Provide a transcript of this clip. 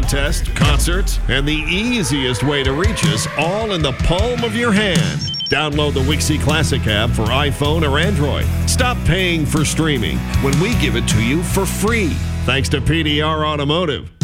contests, concerts, and the easiest way to reach us all in the palm of your hand. Download the Wixie Classic app for iPhone or Android. Stop paying for streaming when we give it to you for free. Thanks to PDR Automotive.